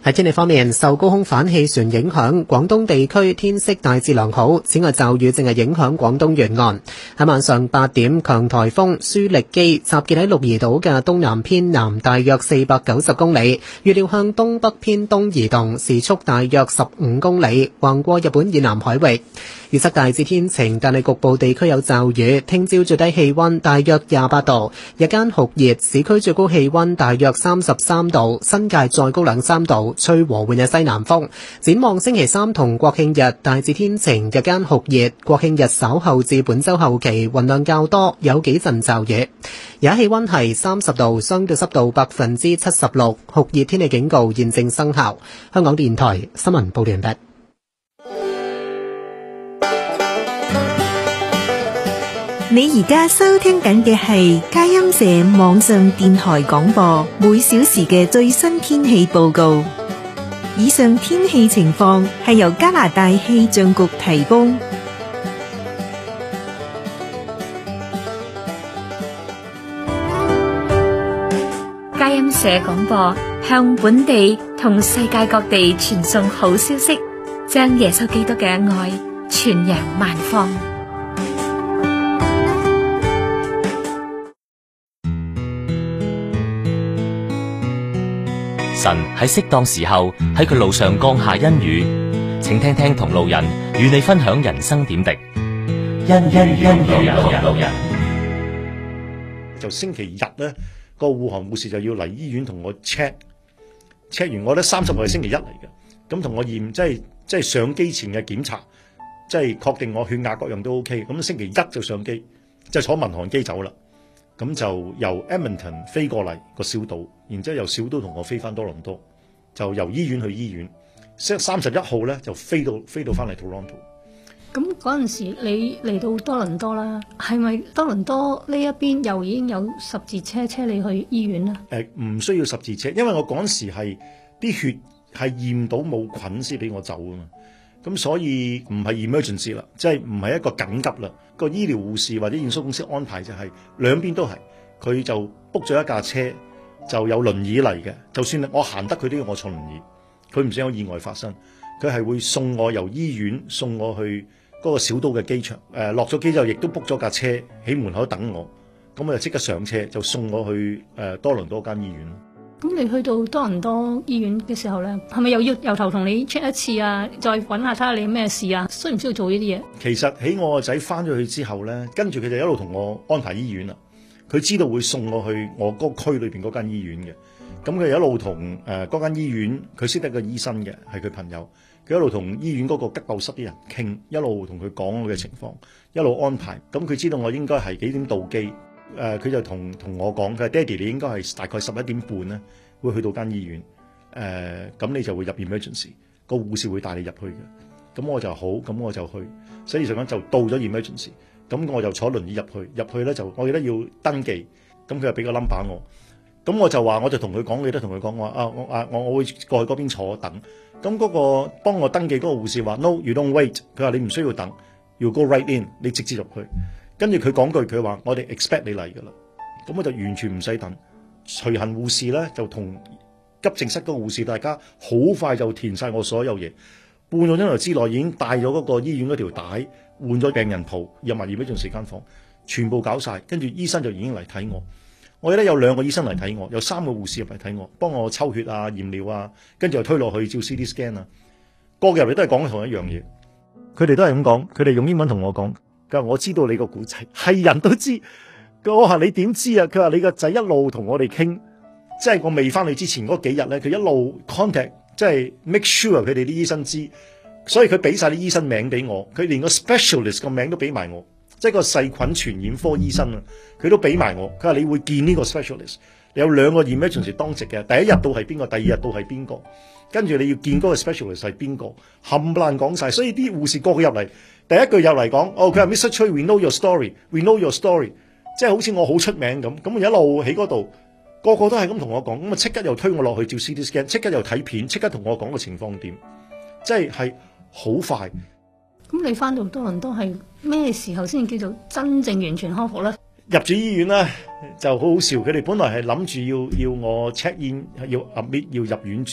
喺天氣方面，受高空反氣旋影響，廣東地區天色大致良好。此外，驟雨正係影響廣東沿岸。喺晚上8點，強颱風舒力基集結喺鹿兒島嘅東南偏南大約490公里，預料向東北偏東移動，時速大約15公里，橫過日本以南海域。預測大致天晴，但係局部地區有驟雨。聽朝最低氣溫大約28度，日間酷熱，市區最高氣溫大約33度，新界再高2-3度，吹和緩嘅西南風。展望星期三同國慶日，大致天晴，日間酷熱。國慶日稍後至本週後期雲量較多，有幾陣驟雨。而家氣溫係30度，相對濕度76%，酷熱天氣警告現正生效。香港電台新聞報道完畢。 你而家收聽緊嘅係佳音社網上電台廣播，每小時嘅最新天氣報告。以上天氣情況係由加拿大氣象局提供。 佳音社廣播向本地同世界各地傳送好消息，將耶穌基督嘅愛傳揚萬方。 神喺適當時候喺佢路上降下恩雨，請聽聽同路人與你分享人生點滴。路人就星期日咧，個護航護士就要嚟醫院同我 check 完我咧，30號係星期一嚟嘅，咁同我驗即係上機前嘅檢查，即係確定我血壓各樣都 OK，咁星期一就上機，就坐民航機走啦。咁就由 Edmonton 飛過嚟個小島，然之後由小島同我飛翻多倫多，就由醫院去醫院。31號咧就飛到翻嚟 Toronto。 咁嗰陣時你嚟到多倫多啦，係咪多倫多呢一邊又已經有十字車車你去醫院咧？ 唔需要十字車，因為我嗰陣時係啲血係驗到冇菌先俾我走啊嘛。咁所以唔係 emergency 啦，即係唔係一個緊急啦。個醫療護士或者驗收公司安排就係兩邊都係，佢就 book 咗一架車，就有輪椅嚟嘅。就算我行得，佢都要我坐輪椅。佢唔想有意外發生，佢係會送我由醫院送我去嗰個小島嘅機場。落咗機之後，亦都 book 咗架車喺門口等我。咁我就即刻上車，就送我去多倫多間醫院。 咁你去到多倫多醫院嘅時候咧，係咪又要由頭同你 check 一次啊？再揾下睇下你咩事啊？需唔需要做呢啲嘢？ 其實喺我個仔翻咗去之後咧，跟住佢就一路同我安排醫院啦。佢知道會送我去我嗰個區裏邊嗰間醫院嘅。咁佢一路同嗰間醫院，佢識得個醫生嘅，係佢朋友。佢一路同醫院嗰個急救室啲人傾，一路同佢講我嘅情況，一路安排。咁佢知道我應該係幾點到機。佢就同我講，佢話爹哋，你應該係大概11點半咧，會去到間醫院。咁你就會入 emergency，個護士會帶你入去嘅。咁我就好，咁我就去。所以上緊就到咗 emergency，咁我就坐輪椅入去咧就我記得要登記，咁佢就俾個 number 我。咁我就話，我就同佢講，記得同佢講我會過去嗰邊坐等。咁嗰個幫我登記嗰個護士話 No, you don't wait。佢話你唔需要等，要 go right in，你直接入去。跟住佢講句，佢話我哋 expect 你嚟噶啦。咁我就完全唔使等。隨行護士咧就同急症室嗰個護士，大家好快就填晒我所有嘢。半個鐘頭之內已經帶咗嗰個醫院嗰條帶，換咗病人袍，入埋驗一種時間房，全部搞晒。跟住醫生就已經嚟睇我。我記得有2個醫生嚟睇我，有3個護士入嚟睇我，幫我抽血啊、驗尿啊，跟住又推落去照 CT scan 啊。個入嚟都係講同一樣嘢，佢哋都係咁講，佢哋用英文同我講。佢話我知道你個古仔，係人都知。我話你點知啊？佢話你個仔一路同我哋傾，即係我未翻去之前嗰幾日咧，佢一路 contact，即係 make sure 佢哋啲醫生知，所以佢俾晒啲醫生名俾我，佢連個 specialist 個名都俾埋我，即係個細菌傳染科醫生啊，佢都俾埋我。佢話你會見呢個 specialist， 你有2個 emergency 當值嘅，第一日到係邊個，第2日到係邊個，跟住你要見嗰個 specialist 係邊個，冚唪唥講晒。所以啲護士個個入嚟，第一句入嚟講，佢話 Mr. Choi，we know your story，we know your story。即係好似我好出名咁，咁一路喺嗰度，個個都係咁同我講，咁啊即刻又推我落去照 CT scan， 即刻又睇片，即刻同我講個情況點，即係好快。 咁你翻到多倫多係咩時候先叫做真正完全康復咧？ 入住醫院咧就好好笑，佢哋本來係諗住要我 check in， 要 admit 要入院住。